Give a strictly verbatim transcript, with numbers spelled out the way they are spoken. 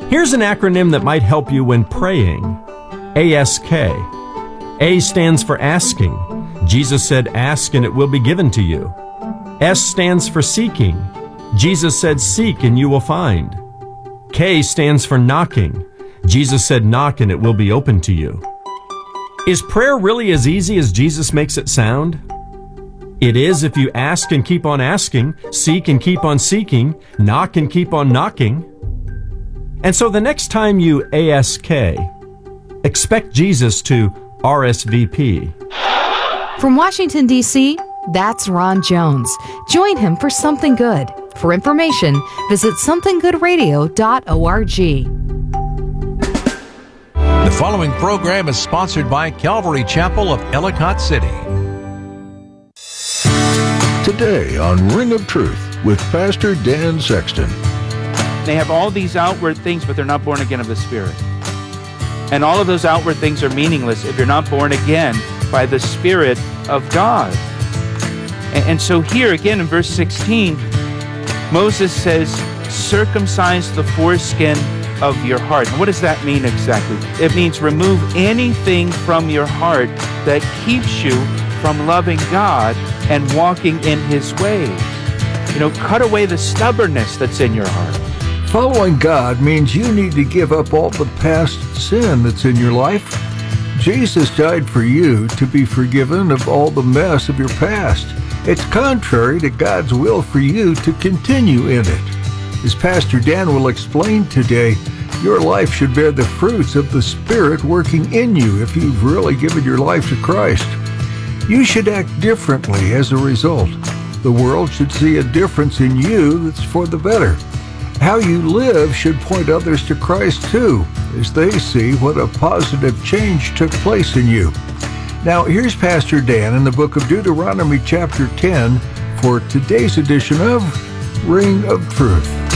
Here's an acronym that might help you when praying. A S K. A stands for asking. Jesus said, "Ask and it will be given to you." S stands for seeking. Jesus said, "Seek and you will find." K stands for knocking. Jesus said, "Knock and it will be open to you." Is prayer really as easy as Jesus makes it sound? It is if you ask and keep on asking, seek and keep on seeking, knock and keep on knocking. And so the next time you A S K, expect Jesus to R S V P. From Washington, D C, that's Ron Jones. Join him for Something Good. For information, visit something good radio dot org. The following program is sponsored by Calvary Chapel of Ellicott City. Today on Ring of Truth with Pastor Dan Sexton. They have all these outward things, but they're not born again of the Spirit. And all of those outward things are meaningless if you're not born again by the Spirit of God. And, and so here again in verse sixteen, Moses says, circumcise the foreskin of your heart. And what does that mean exactly? It means remove anything from your heart that keeps you from loving God and walking in His way. You know, cut away the stubbornness that's in your heart. Following God means you need to give up all the past sin that's in your life. Jesus died for you to be forgiven of all the mess of your past. It's contrary to God's will for you to continue in it. As Pastor Dan will explain today, your life should bear the fruits of the Spirit working in you if you've really given your life to Christ. You should act differently as a result. The world should see a difference in you that's for the better. How you live should point others to Christ too, as they see what a positive change took place in you. Now, here's Pastor Dan in the book of Deuteronomy chapter ten for today's edition of Ring of Truth.